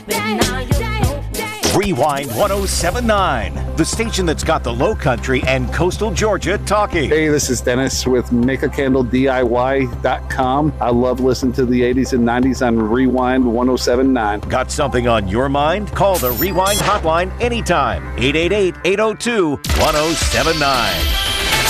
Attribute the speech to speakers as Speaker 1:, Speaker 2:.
Speaker 1: Rewind 1079, the station that's got the Low Country and coastal Georgia talking.
Speaker 2: Hey, this is Dennis with MakeACandleDIY.com. I love listening to the 80s and 90s on Rewind 1079.
Speaker 1: Got something on your mind? Call the Rewind hotline anytime. 888-802-1079.